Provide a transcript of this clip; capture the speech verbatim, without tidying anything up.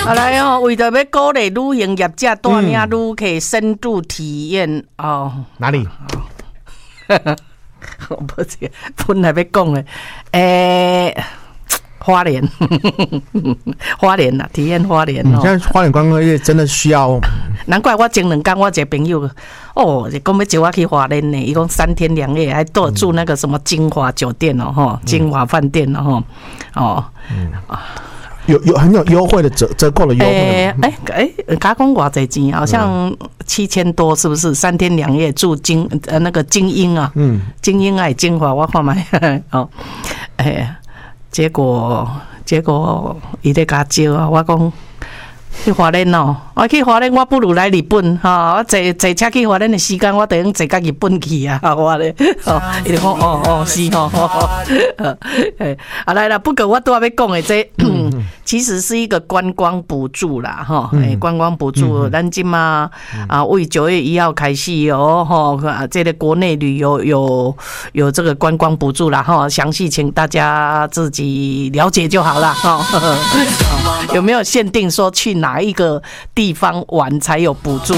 好来哦，为着要鼓励旅行业者带领旅客深度体验哦。 哪里？ 我不知本来要讲的，诶。花莲，花莲啦，体验花莲哦。 现在花莲观光业真的需要， 难怪我前两天我一个朋友哦，讲要招我去花莲呢，伊讲三天两夜，还住住那个什么金华酒店哦，哈，金华饭店哦，哈，哦， 嗯，有有很有优惠的折折扣的优惠。 诶诶诶，加讲偌济钱，好像七千多，是不是？三天两夜住金呃那个精英啊，嗯，精英还金华，我看卖哦，诶。结果，结果，伊在甲招啊！我讲去花莲哦，我去花莲，我不如来日本哈！我坐坐车去花莲的时间，我等于坐到日本去啊！我咧，哦，伊就讲哦哦是哦，哦哎，啊来啦，不过我都要讲的这，其实是一个观光补助啦，哈，哎，观光补助，咱今嘛啊，为九月一号开始哦，哈，这个国内旅游有有这个观光补助啦，哈，详细请大家自己了解就好啦，哈，有没有限定说去哪一个地方玩才有补助？